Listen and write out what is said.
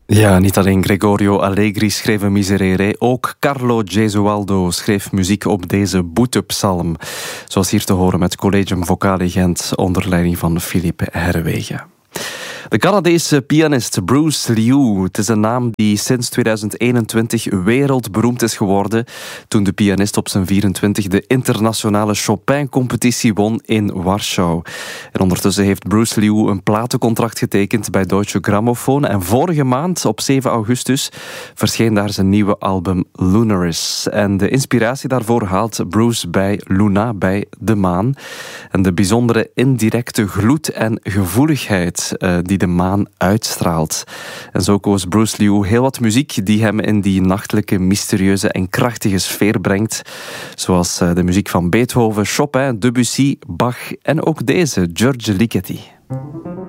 Ja, niet alleen Gregorio Allegri schreef een Miserere, ook Carlo Gesualdo schreef muziek op deze boetepsalm. Zoals hier te horen met Collegium Vocale Gent onder leiding van Philippe Herrewegen. De Canadese pianist Bruce Liu. Het is een naam die sinds 2021 wereldberoemd is geworden toen de pianist op zijn 24 de internationale Chopin-competitie won in Warschau. En ondertussen heeft Bruce Liu een platencontract getekend bij Deutsche Grammophon en vorige maand, op 7 augustus, verscheen daar zijn nieuwe album Lunaris. En de inspiratie daarvoor haalt Bruce bij Luna, bij de maan. En de bijzondere indirecte gloed en gevoeligheid die de maan uitstraalt. En zo koos Bruce Liu heel wat muziek die hem in die nachtelijke, mysterieuze en krachtige sfeer brengt. Zoals de muziek van Beethoven, Chopin, Debussy, Bach en ook deze, Giorgio Ligeti.